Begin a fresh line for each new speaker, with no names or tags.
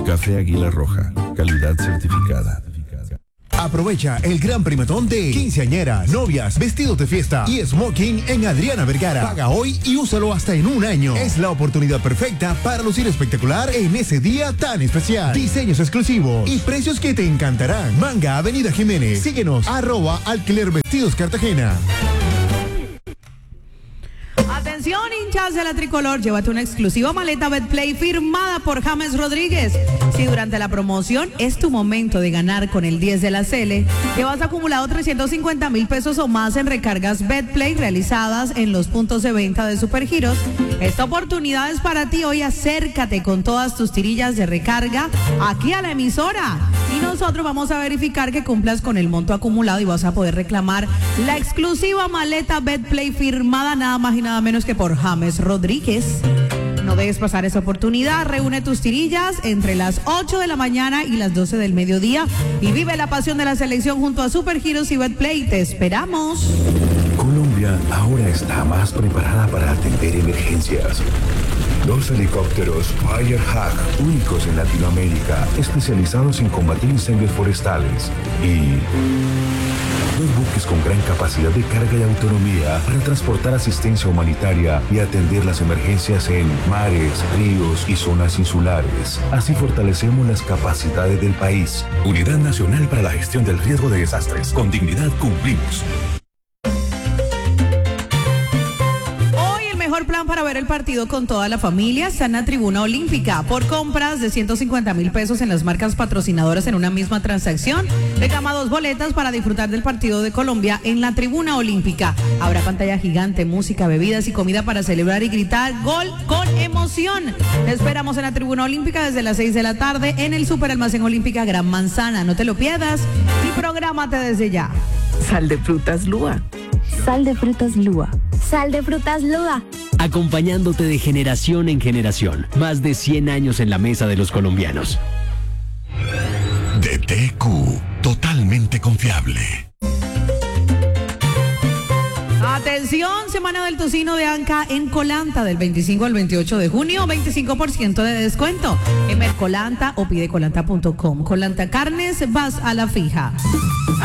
Café Águila Roja, calidad certificada.
Aprovecha el gran primatón de quinceañeras, novias, vestidos de fiesta y smoking en Adriana Vergara. Paga hoy y úsalo hasta en un año. Es la oportunidad perfecta para lucir espectacular en ese día tan especial. Diseños exclusivos y precios que te encantarán. Manga Avenida Jiménez. Síguenos @Alquiler Vestidos Cartagena.
Atención, hinchas de la tricolor, llévate una exclusiva maleta Betplay firmada por James Rodríguez. Si durante la promoción es tu momento de ganar con el 10 de la Cele, llevas acumulado 350,000 pesos o más en recargas Betplay realizadas en los puntos de venta de Supergiros. Esta oportunidad es para ti. Hoy acércate con todas tus tirillas de recarga aquí a la emisora y nosotros vamos a verificar que cumplas con el monto acumulado y vas a poder reclamar la exclusiva maleta Betplay firmada nada más y nada menos que por James Rodríguez. No dejes pasar esa oportunidad. Reúne tus tirillas entre las 8 de la mañana y las 12 del mediodía y vive la pasión de la selección junto a Supergiros y Betplay. Te esperamos.
Colombia ahora está más preparada para atender emergencias. 2 helicópteros Firehawk, únicos en Latinoamérica, especializados en combatir incendios forestales. Y 2 buques con gran capacidad de carga y autonomía para transportar asistencia humanitaria y atender las emergencias en mares, ríos y zonas insulares. Así fortalecemos las capacidades del país. Unidad Nacional para la Gestión del Riesgo de Desastres. Con dignidad cumplimos.
Plan para ver el partido con toda la familia está en la Tribuna Olímpica. Por compras de 150,000 pesos en las marcas patrocinadoras en una misma transacción, reclama 2 boletas para disfrutar del partido de Colombia en la Tribuna Olímpica. Habrá pantalla gigante, música, bebidas y comida para celebrar y gritar gol con emoción. Te esperamos en la Tribuna Olímpica desde las 6 de la tarde en el Super Almacén Olímpica Gran Manzana. No te lo pierdas y prográmate desde ya.
Sal de frutas Lúa.
Sal de frutas Lúa. Sal de frutas Lúa.
Acompañándote de generación en generación. Más de 100 años en la mesa de los colombianos.
DTQ, totalmente confiable.
Atención, Semana del Tocino de Anca en Colanta del 25 al 28 de junio, 25% de descuento en Mercolanta o pidecolanta.com. Colanta Carnes, vas a la fija.